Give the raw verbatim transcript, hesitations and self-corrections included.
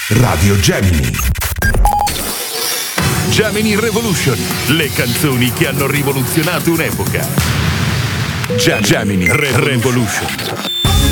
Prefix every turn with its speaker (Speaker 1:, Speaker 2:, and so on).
Speaker 1: Radio Gemini.
Speaker 2: Gemini Revolution, le canzoni che hanno rivoluzionato un'epoca. Gemini Re- Revolution.